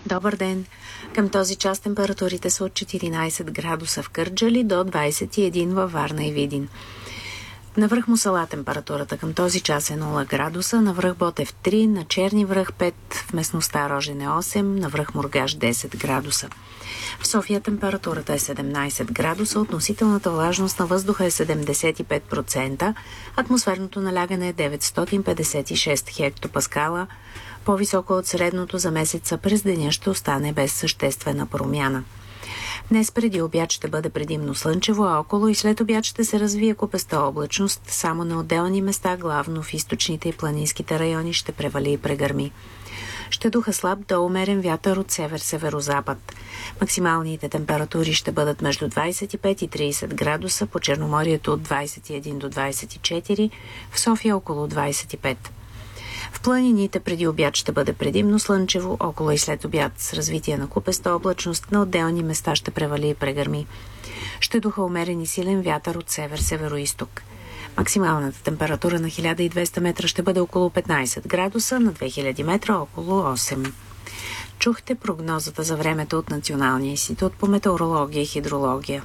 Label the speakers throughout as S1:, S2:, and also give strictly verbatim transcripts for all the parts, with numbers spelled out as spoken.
S1: Добър ден! Към този час температурите са от четиринайсет градуса в Кърджали до двайсет и един във Варна и Видин. На връх Мусала температурата към този час е нула градуса, на връх Ботев три, на Черни връх пет, в местността Рожене осем, на връх Мургаш десет градуса. В София температурата е седемнайсет градуса, относителната влажност на въздуха е седемдесет и пет процента, атмосферното налягане е деветстотин петдесет и шест хектопаскала, по-високо от средното за месеца. През деня ще остане без съществена промяна. Днес преди обяд ще бъде предимно слънчево, а около и след обяд ще се развие купеста облачност. Само на отделни места, главно в източните и планинските райони, ще превали и прегърми. Ще духа слаб до умерен вятър от север-северозапад. Максималните температури ще бъдат между двайсет и пет и трийсет градуса, по Черноморието от двайсет и един до двайсет и четири, в София около двайсет и пет. В планините преди обяд ще бъде предимно слънчево, около и след обяд с развитие на купеста облачност, на отделни места ще превали и прегърми. Ще духа умерен и силен вятър от север-североизток. Максималната температура на хиляда и двеста метра ще бъде около петнайсет градуса, на две хиляди метра около осем. Чухте прогнозата за времето от Националния институт по метеорология и хидрология.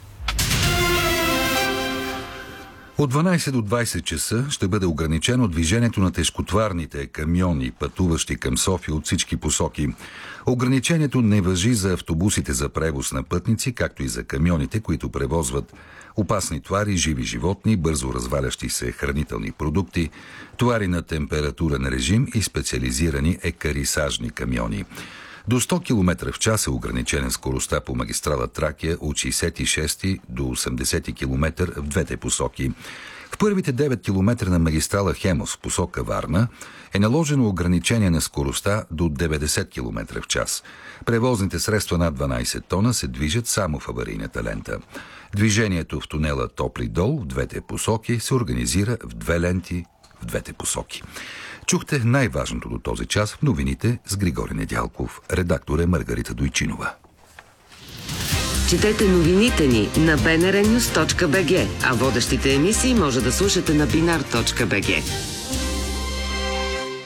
S2: От дванайсет до двайсет часа ще бъде ограничено движението на тежкотварните камиони, пътуващи към София от всички посоки. Ограничението не важи за автобусите за превоз на пътници, както и за камионите, които превозват опасни товари, живи животни, бързо развалящи се хранителни продукти, товари на температурен режим и специализирани екарисажни камиони. До сто километра в час е ограничена скоростта по магистрала Тракия от шейсет и шести до осемдесети километър в двете посоки. В първите девет километра на магистрала Хемос в посока Варна е наложено ограничение на скоростта до деветдесет километра в час. Превозните средства над дванайсет тона се движат само в аварийната лента. Движението в тунела Топли дол в двете посоки се организира в две ленти в двете посоки. Чухте най-важното до този час в новините с Григорий Недялков. Редактор е Маргарита Дойчинова.
S3: Четете новините ни на би ен ар нюз точка би джи, а водещите емисии може да слушате на бинар точка би джи.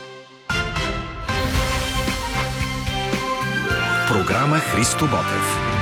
S4: Програма Христо Ботев.